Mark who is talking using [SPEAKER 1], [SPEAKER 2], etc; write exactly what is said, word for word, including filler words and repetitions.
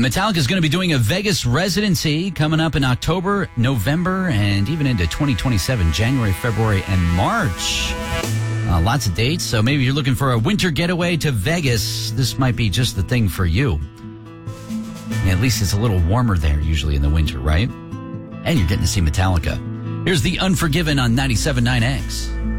[SPEAKER 1] Metallica is going to be doing a Vegas residency coming up in October, November, and even into twenty twenty-seven, January, February, and March. Uh, lots of dates, so maybe you're looking for a winter getaway to Vegas. This might be just the thing for you. Yeah, at least it's a little warmer there usually in the winter, right? And you're getting to see Metallica. Here's The Unforgiven on ninety-seven point nine X.